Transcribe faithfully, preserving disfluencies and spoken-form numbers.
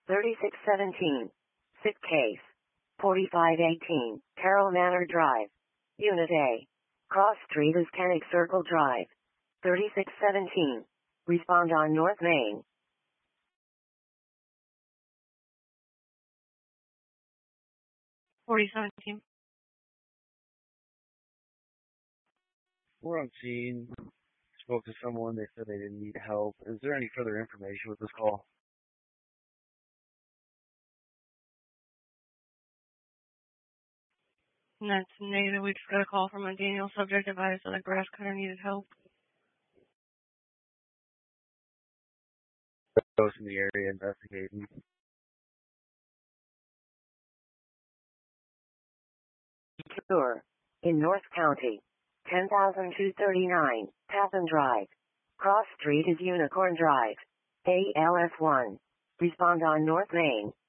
thirty-six seventeen. Sick case. forty-five eighteen. Carroll Manor Drive. Unit A. Cross Street is Kennick Circle Drive. thirty-six seventeen. Respond on North Main. forty seventeen. We're on scene. Spoke to someone. They said they didn't need help. Is there any further information with this call? And that's negative. We just got a call from a Daniel subject advised that the grass cutter needed help. Those in the area investigating. Tour. In North County. ten thousand two hundred thirty-nine. Tappan Drive. Cross Street is Unicorn Drive. A L S one. Respond on North Main.